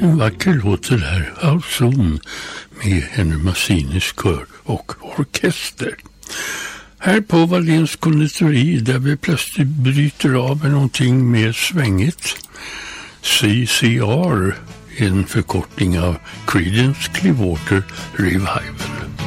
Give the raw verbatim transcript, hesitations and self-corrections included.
En vacker låt det här, Auszon med Henry Mancinis kör och orkester. Här på Wahléns konditori där vi plötsligt bryter av med någonting mer svängigt. C C R, en förkortning av Creedence Clearwater Revival.